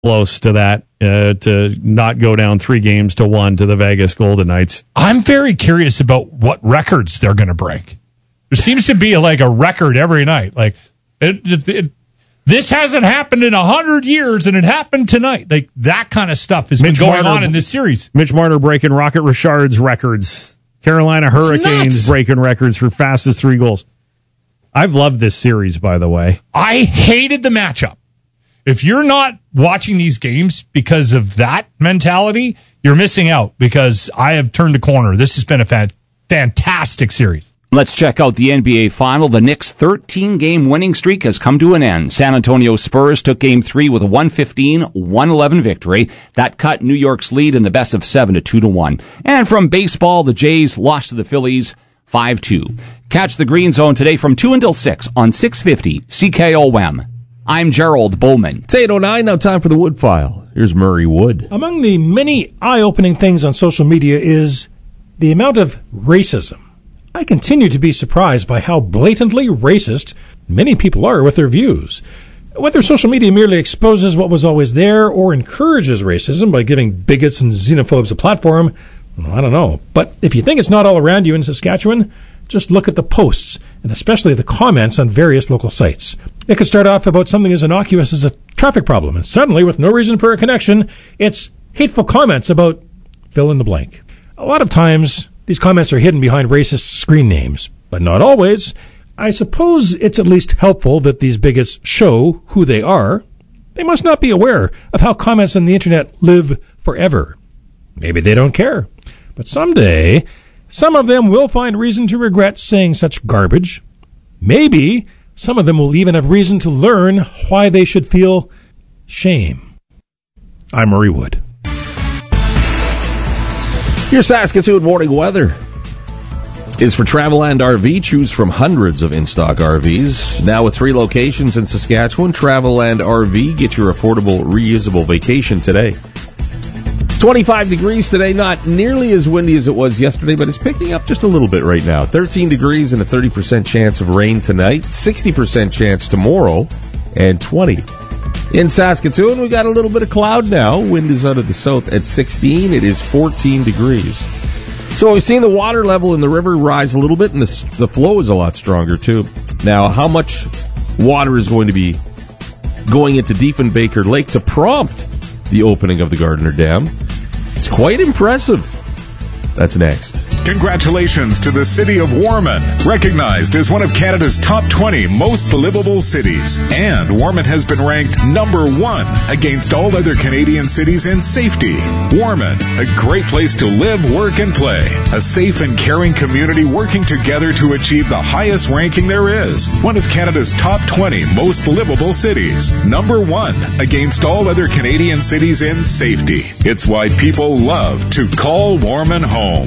close to that to not go down 3-1 to the Vegas Golden Knights. I'm very curious about what records they're going to break. There seems to be like a record every night. Like this hasn't happened in 100 years, and it happened tonight. Like that kind of stuff has been going on in this series. Mitch Marner breaking Rocket Richard's records. Carolina Hurricanes breaking records for fastest 3 goals. I've loved this series, by the way. I hated the matchup. If you're not watching these games because of that mentality, you're missing out, because I have turned a corner. This has been a fantastic series. Let's check out the NBA Final. The Knicks' 13-game winning streak has come to an end. San Antonio Spurs took Game 3 with a 115-111 victory. That cut New York's lead in the best of 7 to 2-1. And from baseball, the Jays lost to the Phillies 5-2. Catch the Green Zone today from 2 until 6 on 650 CKOM. I'm Gerald Bowman. It's 8:09, now time for the Wood File. Here's Murray Wood. Among the many eye-opening things on social media is the amount of racism. I continue to be surprised by how blatantly racist many people are with their views. Whether social media merely exposes what was always there or encourages racism by giving bigots and xenophobes a platform, well, I don't know. But if you think it's not all around you in Saskatchewan, just look at the posts, and especially the comments on various local sites. It could start off about something as innocuous as a traffic problem, and suddenly, with no reason for a connection, it's hateful comments about fill in the blank. A lot of times, these comments are hidden behind racist screen names, but not always. I suppose it's at least helpful that these bigots show who they are. They must not be aware of how comments on the internet live forever. Maybe they don't care. But someday, some of them will find reason to regret saying such garbage. Maybe some of them will even have reason to learn why they should feel shame. I'm Murray Wood. Your Saskatoon morning weather is for Travelland RV. Choose from hundreds of in-stock RVs. Now with 3 locations in Saskatchewan, Travelland RV. Get your affordable, reusable vacation today. 25 degrees today, not nearly as windy as it was yesterday, but it's picking up just a little bit right now. 13 degrees and a 30% chance of rain tonight, 60% chance tomorrow, and 20. In Saskatoon, we got a little bit of cloud now. Wind is out of the south at 16. It is 14 degrees. So we've seen the water level in the river rise a little bit, and the flow is a lot stronger, too. Now, how much water is going to be going into Diefenbaker Lake to prompt the opening of the Gardner Dam? It's quite impressive. That's next. Congratulations to the city of Warman, recognized as one of Canada's top 20 most livable cities. And Warman has been ranked number 1 against all other Canadian cities in safety. Warman, a great place to live, work, and play. A safe and caring community working together to achieve the highest ranking there is. One of Canada's top 20 most livable cities. Number 1 against all other Canadian cities in safety. It's why people love to call Warman home.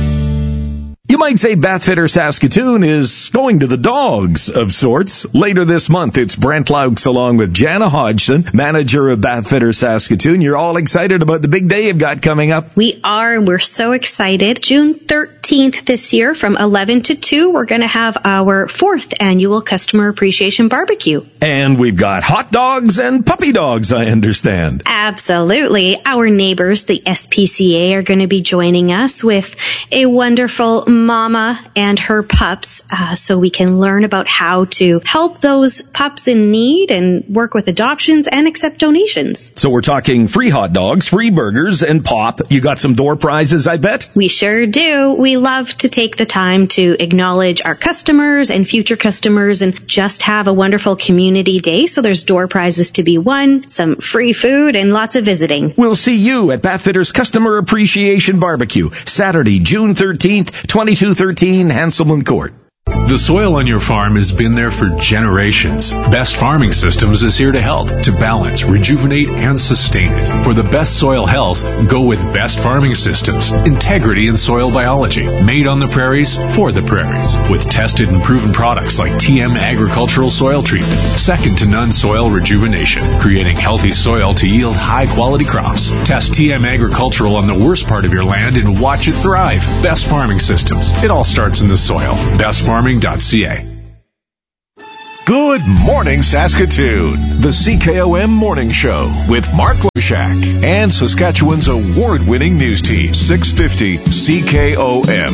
You might say Bathfitter Saskatoon is going to the dogs of sorts. Later this month, it's Brent Laux along with Jana Hodgson, manager of Bathfitter Saskatoon. You're all excited about the big day you've got coming up. We are, and we're so excited. June 13th this year from 11 to 2, we're going to have our 4th annual Customer Appreciation Barbecue. And we've got hot dogs and puppy dogs, I understand. Absolutely. Our neighbors, the SPCA, are going to be joining us with a wonderful mama and her pups, so we can learn about how to help those pups in need and work with adoptions and accept donations. So we're talking free hot dogs, free burgers, and pop. You got some door prizes, I bet? We sure do. We love to take the time to acknowledge our customers and future customers and just have a wonderful community day. So there's door prizes to be won, some free food, and lots of visiting. We'll see you at Bathfitter's Customer Appreciation Barbecue, Saturday, June 13th, 2213 Hanselman Court. The soil on your farm has been there for generations. Best Farming Systems is here to help, to balance, rejuvenate, and sustain it. For the best soil health, go with Best Farming Systems. Integrity in soil biology. Made on the prairies, for the prairies. With tested and proven products like TM Agricultural Soil Treatment. Second to none soil rejuvenation. Creating healthy soil to yield high-quality crops. Test TM Agricultural on the worst part of your land and watch it thrive. Best Farming Systems. It all starts in the soil. bestfarming.ca. Good morning, Saskatoon. The CKOM Morning Show with Mark Loshak and Saskatchewan's award-winning news team, 650 CKOM.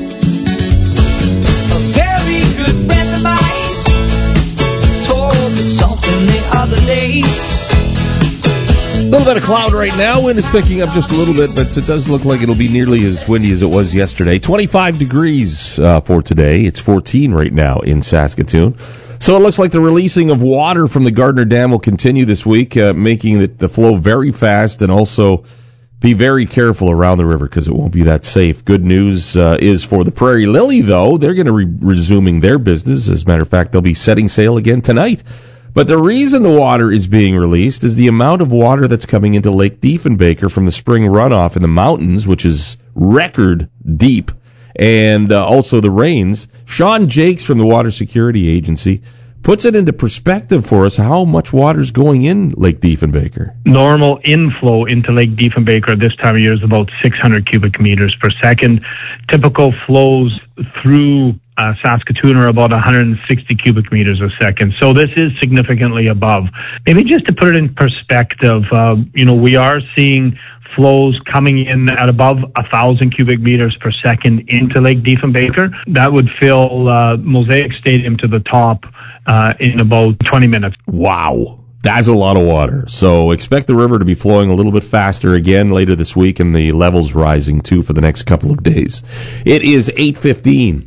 A very good friend of mine told me something the other day. A little bit of cloud right now. Wind is picking up just a little bit, but it does look like it'll be nearly as windy as it was yesterday. 25 degrees for today. It's 14 right now in Saskatoon. So it looks like the releasing of water from the Gardner Dam will continue this week, making the flow very fast, and also be very careful around the river because it won't be that safe. Good news is for the Prairie Lily, though. They're going to be resuming their business. As a matter of fact, they'll be setting sail again tonight. But the reason the water is being released is the amount of water that's coming into Lake Diefenbaker from the spring runoff in the mountains, which is record deep, and also the rains. Sean Jakes from the Water Security Agency puts it into perspective for us how much water is going in Lake Diefenbaker. Normal inflow into Lake Diefenbaker this time of year is about 600 cubic meters per second. Typical flows through Saskatoon are about 160 cubic meters a second. So this is significantly above. Maybe just to put it in perspective, we are seeing flows coming in at above 1,000 cubic meters per second into Lake Diefenbaker. That would fill Mosaic Stadium to the top in about 20 minutes. Wow. That's a lot of water. So expect the river to be flowing a little bit faster again later this week, and the levels rising too for the next couple of days. It is 8:15.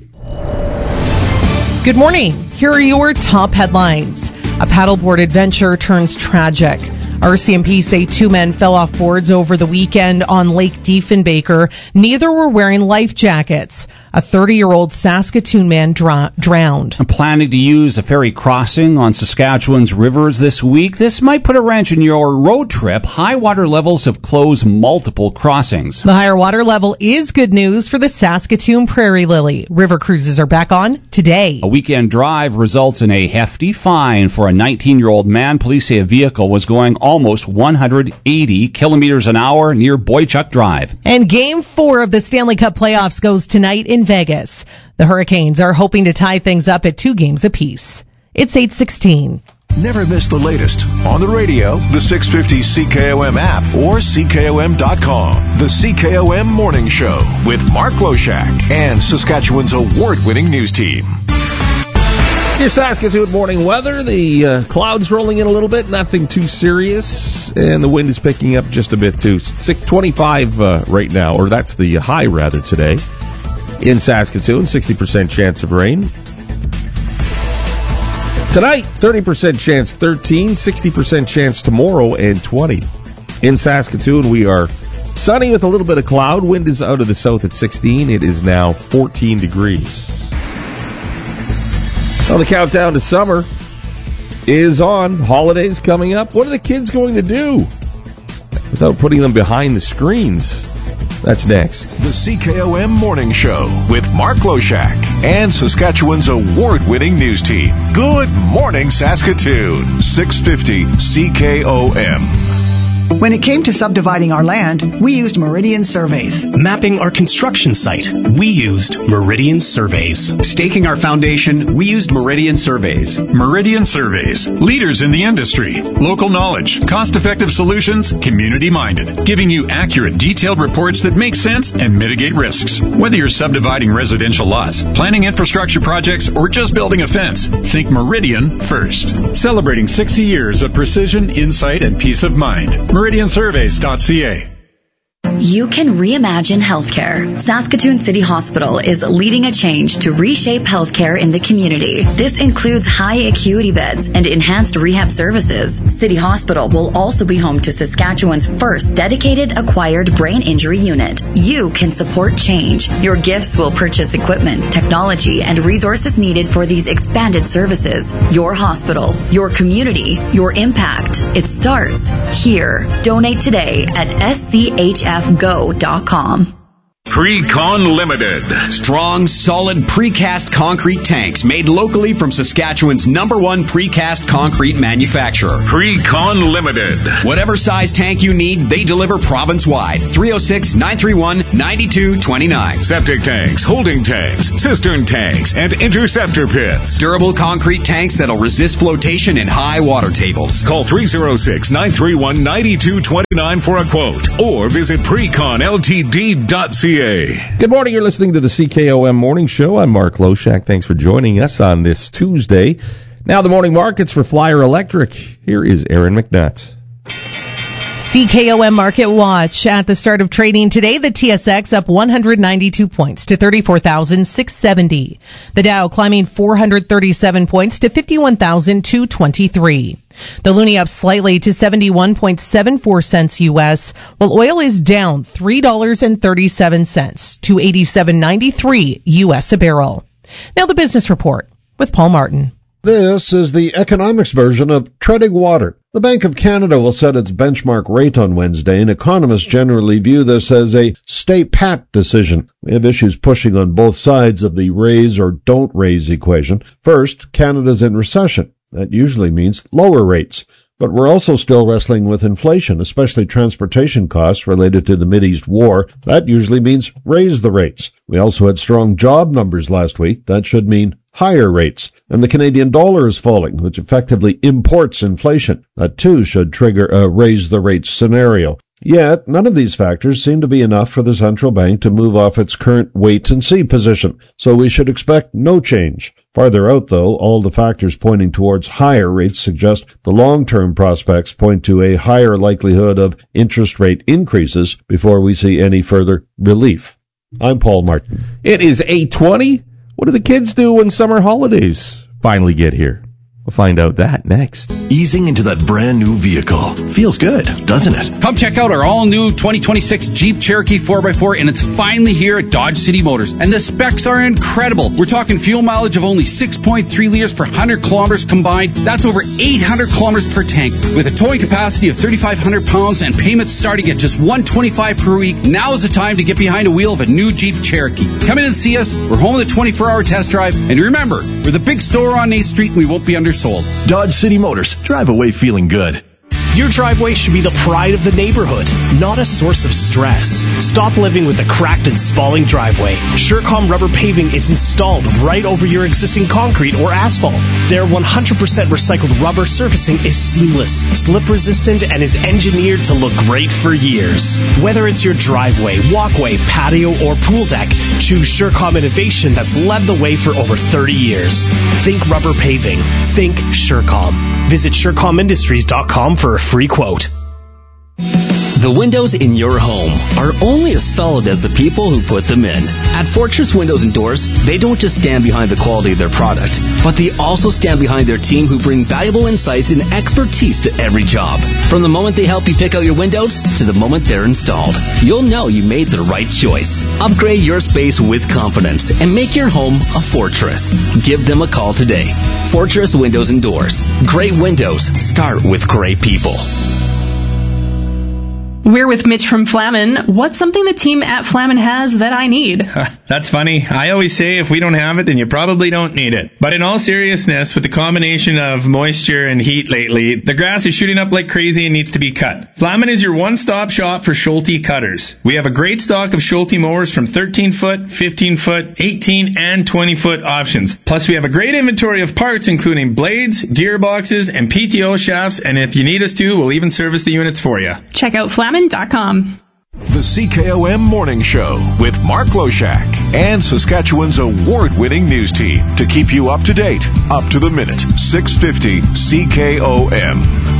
Good morning. Here are your top headlines. A paddleboard adventure turns tragic. RCMP say 2 men fell off boards over the weekend on Lake Diefenbaker. Neither were wearing life jackets. A 30-year-old Saskatoon man drowned. I'm planning to use a ferry crossing on Saskatchewan's rivers this week. This might put a wrench in your road trip. High water levels have closed multiple crossings. The higher water level is good news for the Saskatoon Prairie Lily. River cruises are back on today. A weekend drive results in a hefty fine for a 19-year-old man. Police say a vehicle was going almost 180 kilometers an hour near Boychuk Drive. And Game 4 of the Stanley Cup playoffs goes tonight in Vegas. The Hurricanes are hoping to tie things up at 2 games apiece. It's 8:16. Never miss the latest on the radio, the 650 CKOM app, or CKOM.com. The CKOM Morning Show with Mark Loshak and Saskatchewan's award-winning news team. Your Saskatoon morning weather. The clouds rolling in a little bit, nothing too serious, and the wind is picking up just a bit too. 25 right now, or that's the high rather today in Saskatoon. 60% chance of rain. Tonight, 30% chance 13, 60% chance tomorrow, and 20. In Saskatoon, we are sunny with a little bit of cloud. Wind is out of the south at 16. It is now 14 degrees. Well, the countdown to summer is on. Holidays coming up. What are the kids going to do without putting them behind the screens? That's next. The CKOM Morning Show with Mark Loshak and Saskatchewan's award-winning news team. Good morning, Saskatoon. 650 CKOM. When it came to subdividing our land, we used Meridian Surveys. Mapping our construction site, we used Meridian Surveys. Staking our foundation, we used Meridian Surveys. Meridian Surveys, leaders in the industry. Local knowledge, cost-effective solutions, community-minded, giving you accurate, detailed reports that make sense and mitigate risks. Whether you're subdividing residential lots, planning infrastructure projects, or just building a fence, think Meridian first. Celebrating 60 years of precision, insight, and peace of mind. MeridianSurveys.ca. You can reimagine healthcare. Saskatoon City Hospital is leading a change to reshape healthcare in the community. This includes high acuity beds and enhanced rehab services. City Hospital will also be home to Saskatchewan's first dedicated acquired brain injury unit. You can support change. Your gifts will purchase equipment, technology, and resources needed for these expanded services. Your hospital, your community, your impact. It starts here. Donate today at SCHFgo.com. Precon Limited. Strong, solid precast concrete tanks made locally from Saskatchewan's #1 precast concrete manufacturer. Precon Limited. Whatever size tank you need, they deliver province-wide. 306-931-9229. Septic tanks, holding tanks, cistern tanks, and interceptor pits. Durable concrete tanks that'll resist flotation in high water tables. Call 306-931-9229 for a quote or visit preconltd.ca. Good morning. You're listening to the CKOM Morning Show. I'm Mark Loshak. Thanks for joining us on this Tuesday. Now the morning markets for Flyer Electric. Here is Aaron McNutt. CKOM Market Watch. At the start of trading today, the TSX up 192 points to 34,670. The Dow climbing 437 points to 51,223. The Loonie up slightly to 71.74 cents U.S., while oil is down $3.37 to 87.93 U.S. a barrel. Now the business report with Paul Martin. This is the economics version of treading water. The Bank of Canada will set its benchmark rate on Wednesday, and economists generally view this as a stay pat decision. We have issues pushing on both sides of the raise or don't raise equation. First, Canada's in recession. That usually means lower rates. But we're also still wrestling with inflation, especially transportation costs related to the Mideast war. That usually means raise the rates. We also had strong job numbers last week. That should mean higher rates. And the Canadian dollar is falling, which effectively imports inflation. That too should trigger a raise the rates scenario. Yet, none of these factors seem to be enough for the central bank to move off its current wait-and-see position, so we should expect no change. Farther out, though, all the factors pointing towards higher rates suggest the long-term prospects point to a higher likelihood of interest rate increases before we see any further relief. I'm Paul Martin. It is 8:20. What do the kids do when summer holidays finally get here? We'll find out that next. Easing into that brand new vehicle. Feels good, doesn't it? Come check out our all-new 2026 Jeep Cherokee 4x4, and it's finally here at Dodge City Motors. And the specs are incredible. We're talking fuel mileage of only 6.3 liters per 100 kilometers combined. That's over 800 kilometers per tank. With a towing capacity of 3,500 pounds and payments starting at just $125 per week, now is the time to get behind the wheel of a new Jeep Cherokee. Come in and see us. We're home with a 24-hour test drive. And remember, we're the big store on 8th Street, and we won't be undersold. Dodge City Motors. Drive away feeling good. Your driveway should be the pride of the neighborhood, not a source of stress. Stop living with a cracked and spalling driveway. Surecom rubber paving is installed right over your existing concrete or asphalt. Their 100% recycled rubber surfacing is seamless, slip resistant, and is engineered to look great for years. Whether it's your driveway, walkway, patio, or pool deck, choose Surecom innovation that's led the way for over 30 years. Think rubber paving. Think Surecom. Visit SurecomIndustries.com for a free quote. The windows in your home are only as solid as the people who put them in. At Fortress Windows and Doors, they don't just stand behind the quality of their product, but they also stand behind their team who bring valuable insights and expertise to every job. From the moment they help you pick out your windows to the moment they're installed, you'll know you made the right choice. Upgrade your space with confidence and make your home a fortress. Give them a call today. Fortress Windows and Doors. Great windows start with great people. We're with Mitch from Flamin. What's something the team at Flamin has that I need? That's funny. I always say if we don't have it, then you probably don't need it. But in all seriousness, with the combination of moisture and heat lately, the grass is shooting up like crazy and needs to be cut. Flamin is your one-stop shop for Schulte cutters. We have a great stock of Schulte mowers from 13-foot, 15-foot, 18, and 20-foot options. Plus, we have a great inventory of parts, including blades, gearboxes, and PTO shafts, and if you need us to, we'll even service the units for you. Check out Flamin.com. The CKOM Morning Show with Mark Loshak and Saskatchewan's award-winning news team to keep you up to date, up to the minute. 650 CKOM.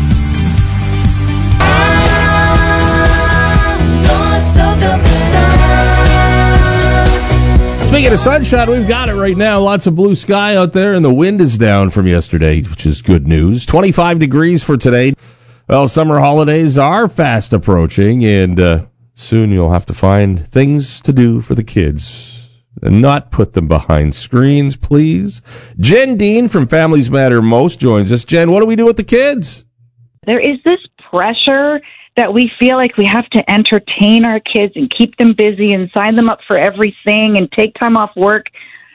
Speaking of sunshine, we've got it right now. Lots of blue sky out there, and the wind is down from yesterday, which is good news. 25 degrees for today. Well, summer holidays are fast approaching, and soon you'll have to find things to do for the kids and not put them behind screens, please. Jen Dean from Families Matter Most joins us. Jen, what do we do with the kids? There is this pressure that we feel like we have to entertain our kids and keep them busy and sign them up for everything and take time off work.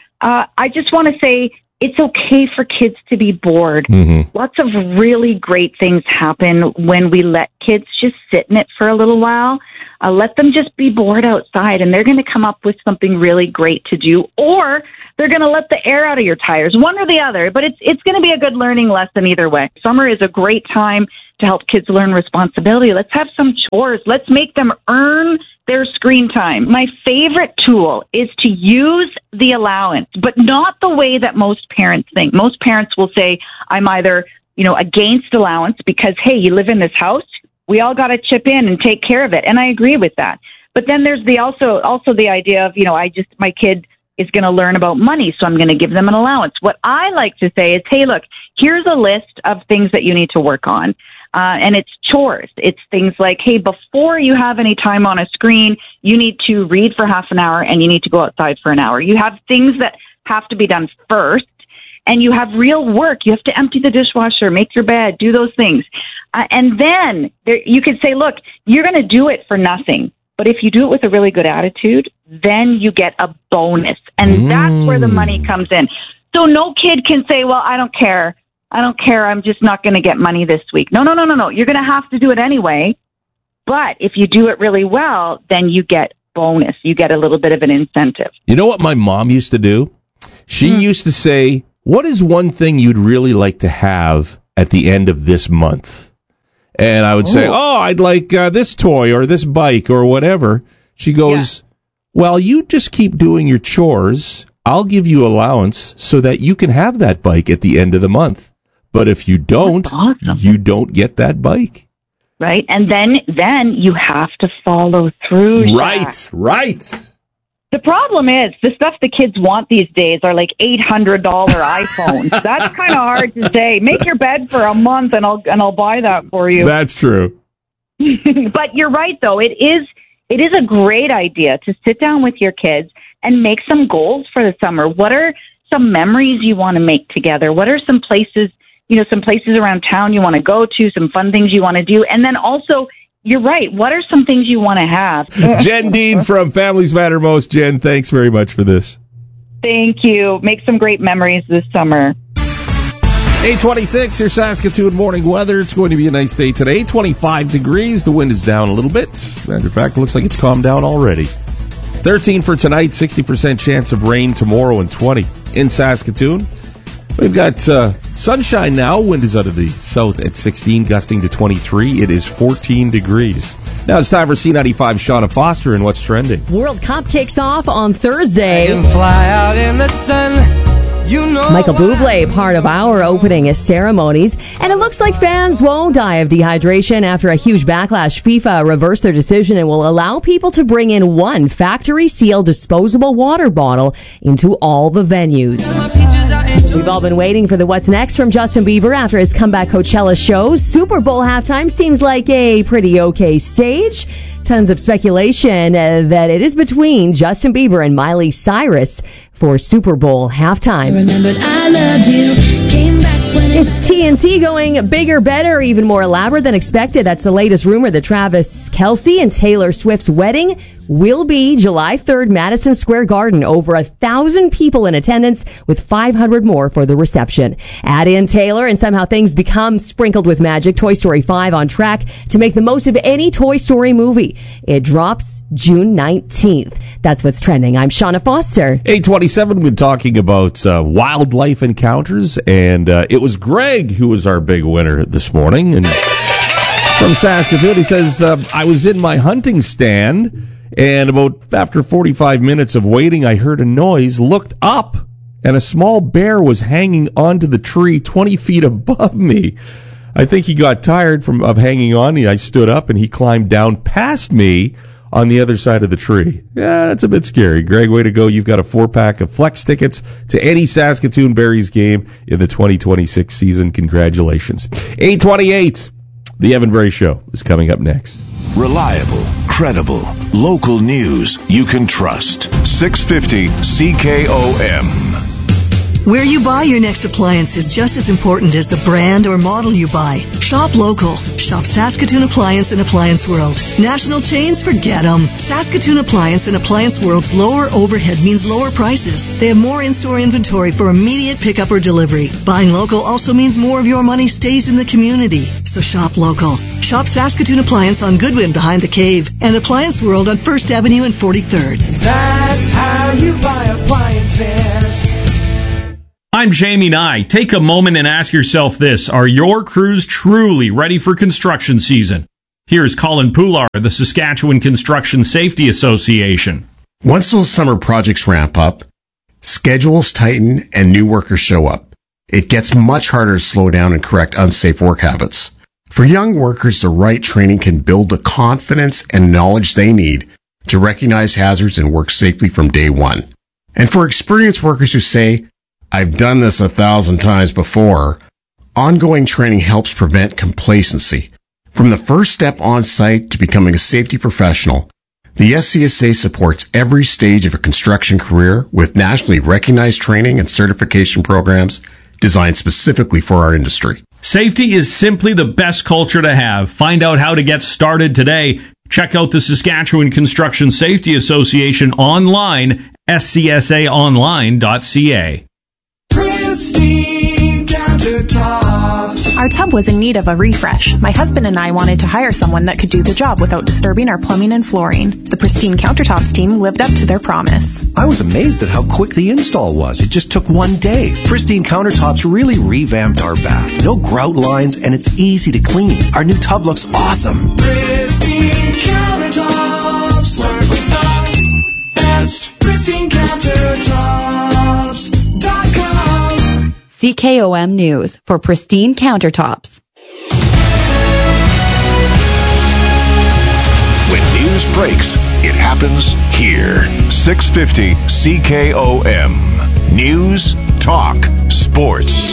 I just want to say it's okay for kids to be bored. Mm-hmm. Lots of really great things happen when we let kids just sit in it for a little while. Let them just be bored outside, and they're going to come up with something really great to do, or they're going to let the air out of your tires, one or the other. But it's going to be a good learning lesson either way. Summer is a great time to help kids learn responsibility. Let's have some chores. Let's make them earn their screen time. My favorite tool is to use the allowance, but not the way that most parents think. Most parents will say, I'm either, against allowance because, hey, you live in this house. We all got to chip in and take care of it. And I agree with that. But then there's also the idea of, my kid is going to learn about money, so I'm going to give them an allowance. What I like to say is, hey, look, here's a list of things that you need to work on. And it's chores. It's things like, hey, before you have any time on a screen, you need to read for half an hour and you need to go outside for an hour. You have things that have to be done first, and you have real work. You have to empty the dishwasher, make your bed, do those things. And then you could say, look, you're going to do it for nothing. But if you do it with a really good attitude, then you get a bonus. And that's where the money comes in. So no kid can say, well, I don't care. I'm just not going to get money this week. No. You're going to have to do it anyway. But if you do it really well, then you get bonus. You get a little bit of an incentive. You know what my mom used to do? She used to say, what is one thing you'd really like to have at the end of this month? And I would say, I'd like this toy or this bike or whatever. She goes, well, you just keep doing your chores. I'll give you allowance so that you can have that bike at the end of the month. But if you don't, you don't get that bike. Right. And then you have to follow through. Right. The problem is the stuff the kids want these days are like $800 iPhones. That's kind of hard to say. Make your bed for a month and I'll buy that for you. That's true. But you're right, though. It is a great idea to sit down with your kids and make some goals for the summer. What are some memories you want to make together? What are some places around town you want to go to, some fun things you want to do? And then also, you're right, what are some things you want to have? Jen Dean from Families Matter Most. Jen, thanks very much for this. Thank you. Make some great memories this summer. 826, your Saskatoon morning weather. It's going to be a nice day today. 25 degrees. The wind is down a little bit. Matter of fact, it looks like it's calmed down already. 13 for tonight, 60% chance of rain tomorrow, and 20 in Saskatoon. We've got sunshine now. Wind is out of the south at 16, gusting to 23. It is 14 degrees. Now it's time for C95 Shauna Foster and What's Trending. World Cup kicks off on Thursday. I can fly out in the sun. Michael Bublé, part of our opening ceremonies. And it looks like fans won't die of dehydration after a huge backlash. FIFA reversed their decision and will allow people to bring in one factory-sealed disposable water bottle into all the venues. We've all been waiting for the what's next from Justin Bieber after his comeback Coachella shows. Super Bowl halftime seems like a pretty okay stage. Tons of speculation that it is between Justin Bieber and Miley Cyrus for Super Bowl halftime. Is TNC going bigger, better, even more elaborate than expected? That's the latest rumor that Travis Kelce and Taylor Swift's wedding will be July 3rd, Madison Square Garden. Over 1,000 people in attendance with 500 more for the reception. Add in Taylor and somehow things become sprinkled with magic. Toy Story 5 on track to make the most of any Toy Story movie. It drops June 19th. That's what's trending. I'm Shauna Foster. 827, we've been talking about wildlife encounters, and it was Greg who was our big winner this morning. And from Saskatoon, he says, I was in my hunting stand, and after 45 minutes of waiting, I heard a noise, looked up, and a small bear was hanging onto the tree 20 feet above me. I think he got tired of hanging on. I stood up, and he climbed down past me on the other side of the tree. Yeah, that's a bit scary. Greg, way to go. You've got a 4-pack of Flex tickets to any Saskatoon Berries game in the 2026 season. Congratulations. 828, the Evan Bray Show is coming up next. Reliable, credible, local news you can trust. 650 CKOM. Where you buy your next appliance is just as important as the brand or model you buy. Shop local. Shop Saskatoon Appliance and Appliance World. National chains, forget them. Saskatoon Appliance and Appliance World's lower overhead means lower prices. They have more in-store inventory for immediate pickup or delivery. Buying local also means more of your money stays in the community. So shop local. Shop Saskatoon Appliance on Goodwin behind the Cave and Appliance World on 1st Avenue and 43rd. That's how you buy appliances. I'm Jamie Nye. Take a moment and ask yourself this. Are your crews truly ready for construction season? Here's Colin Poular of the Saskatchewan Construction Safety Association. Once those summer projects ramp up, schedules tighten and new workers show up. It gets much harder to slow down and correct unsafe work habits. For young workers, the right training can build the confidence and knowledge they need to recognize hazards and work safely from day one. And for experienced workers who say, I've done this 1,000 times before, ongoing training helps prevent complacency. From the first step on site to becoming a safety professional, the SCSA supports every stage of a construction career with nationally recognized training and certification programs designed specifically for our industry. Safety is simply the best culture to have. Find out how to get started today. Check out the Saskatchewan Construction Safety Association online, scsaonline.ca. Pristine Countertops. Our tub was in need of a refresh. My husband and I wanted to hire someone that could do the job without disturbing our plumbing and flooring. The Pristine Countertops team lived up to their promise. I was amazed at how quick the install was. It just took one day. Pristine Countertops really revamped our bath. No grout lines, and it's easy to clean. Our new tub looks awesome. Pristine Countertops. Work with the best. PristineCountertops.com. CKOM News for Pristine Countertops. When news breaks, it happens here. 650 CKOM. News, talk, sports.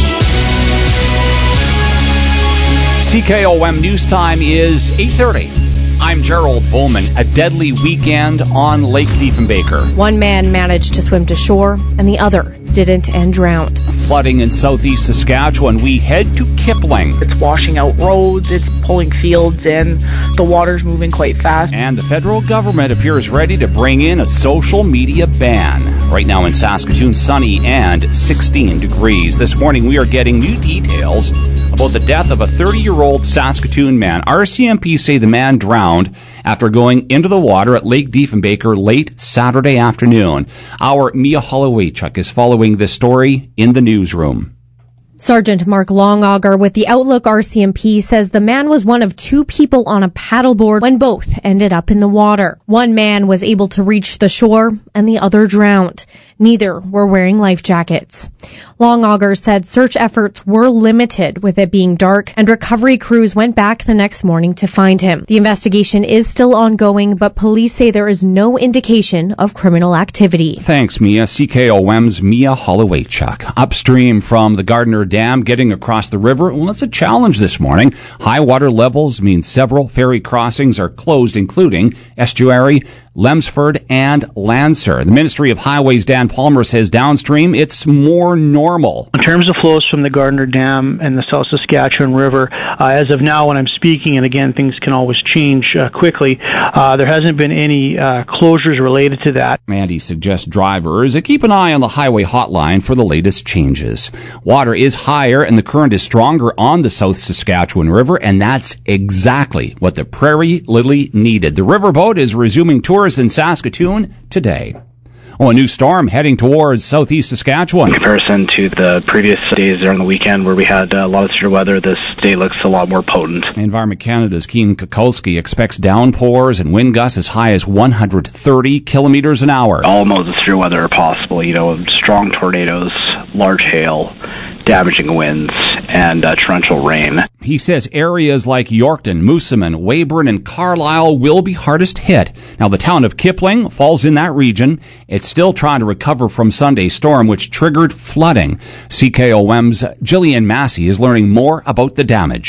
CKOM News Time is 8:30. I'm Gerald Bowman. A deadly weekend on Lake Diefenbaker. One man managed to swim to shore, and the other didn't and drowned. Flooding in southeast Saskatchewan. We head to Kipling. It's washing out roads, it's pulling fields in, the water's moving quite fast. And the federal government appears ready to bring in a social media ban. Right now in Saskatoon, sunny and 16 degrees. This morning we are getting new details about the death of a 30-year-old Saskatoon man. RCMP say the man drowned after going into the water at Lake Diefenbaker late Saturday afternoon. Our Mia Hollowaychuk is following this story in the newsroom. Sergeant Mark Longauger with the Outlook RCMP says the man was one of two people on a paddleboard when both ended up in the water. One man was able to reach the shore and the other drowned. Neither were wearing life jackets. Longauger said search efforts were limited with it being dark, and recovery crews went back the next morning to find him. The investigation is still ongoing, but police say there is no indication of criminal activity. Thanks, Mia. CKOM's Mia Hollowaychuk. Upstream from the Gardner Dam, getting across the river, well, it's a challenge this morning. High water levels mean several ferry crossings are closed, including Estuary, Lemsford, and Lancer. The Ministry of Highways, Dan Palmer, says downstream it's more normal. In terms of flows from the Gardner Dam and the South Saskatchewan River, as of now when I'm speaking, and again, things can always change quickly, there hasn't been any closures related to that. Mandy suggests drivers keep an eye on the highway hotline for the latest changes. Water is higher and the current is stronger on the South Saskatchewan River, and that's exactly what the Prairie Lily needed. The riverboat is resuming tours in Saskatoon today. A new storm heading towards southeast Saskatchewan. In comparison to the previous days there on the weekend where we had a lot of severe weather, this day looks a lot more potent. Environment Canada's Keen Kukulski expects downpours and wind gusts as high as 130 kilometers an hour. All modes of severe weather are possible, strong tornadoes, large hail, damaging winds, and torrential rain. He says areas like Yorkton, Moosomin, Weyburn, and Carlisle will be hardest hit. Now, the town of Kipling falls in that region. It's still trying to recover from Sunday's storm, which triggered flooding. CKOM's Jillian Massey is learning more about the damage.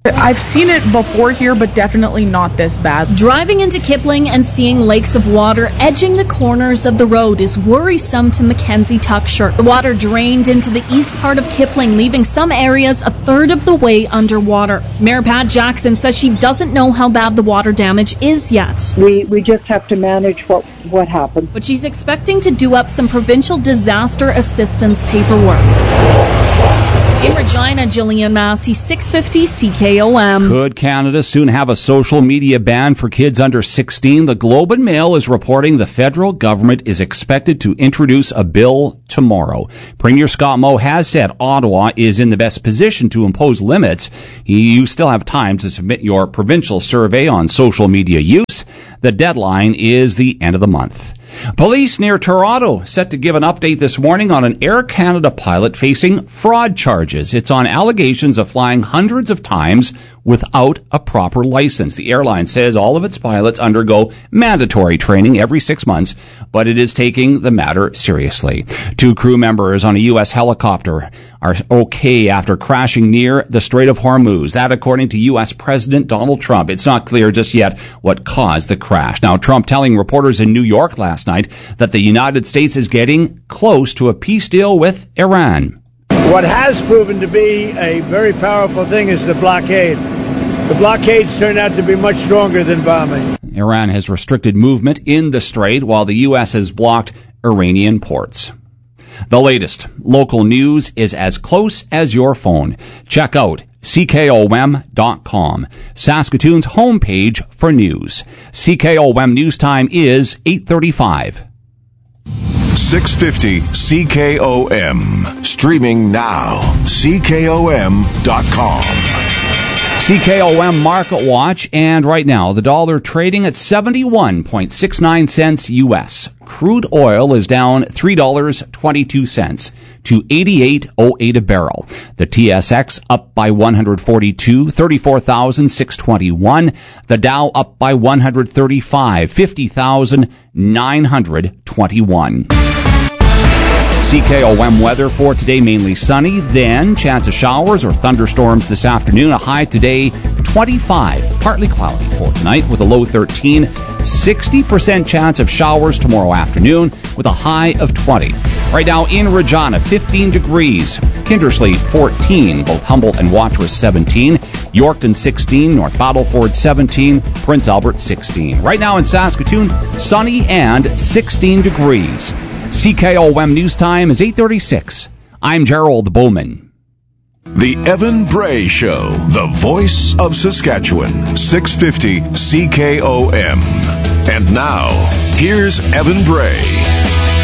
I've seen it before here, but definitely not this bad. Driving into Kipling and seeing lakes of water edging the corners of the road is worrisome to Mackenzie Tuckshire. The water drained into the east part of Kipling, leaving some areas a third of the way underwater. Mayor Pat Jackson says she doesn't know how bad the water damage is yet. We just have to manage what happens. But she's expecting to do up some provincial disaster assistance paperwork. In Regina, Jillian Massey, 650 CKOM. Could Canada soon have a social media ban for kids under 16? The Globe and Mail is reporting the federal government is expected to introduce a bill tomorrow. Premier Scott Moe has said Ottawa is in the best position to impose limits. You still have time to submit your provincial survey on social media use. The deadline is the end of the month. Police near Toronto set to give an update this morning on an Air Canada pilot facing fraud charges. It's on allegations of flying hundreds of times without a proper license. The airline says all of its pilots undergo mandatory training every 6 months, but it is taking the matter seriously. 2 crew members on a U.S. helicopter are okay after crashing near the Strait of Hormuz. That according to U.S. President Donald Trump. It's not clear just yet what caused the crash. Now, Trump telling reporters in New York last night that the United States is getting close to a peace deal with Iran. What has proven to be a very powerful thing is the blockade. The blockades turned out to be much stronger than bombing. Iran has restricted movement in the strait while the U.S. has blocked Iranian ports. The latest local news is as close as your phone. Check out CKOM.com, Saskatoon's homepage for news. CKOM news time is 8:35. 650 CKOM. Streaming now. CKOM.com. CKOM Market Watch, and right now the dollar trading at 71.69 cents U.S. Crude oil is down $3.22 to 88.08 a barrel. The TSX up by 142, 34,621. The Dow up by 135, 50,921. CKOM weather for today, mainly sunny, then chance of showers or thunderstorms this afternoon. A high today, 25, partly cloudy for tonight with a low 13. 60% chance of showers tomorrow afternoon with a high of 20. Right now in Regina, 15 degrees. Kindersley, 14. Both Humboldt and Watrous, 17. Yorkton, 16. North Battleford, 17. Prince Albert, 16. Right now in Saskatoon, sunny and 16 degrees. CKOM news time is 8:36. I'm Gerald Bowman. The Evan Bray Show, the voice of Saskatchewan, 650 CKOM. And now, here's Evan Bray.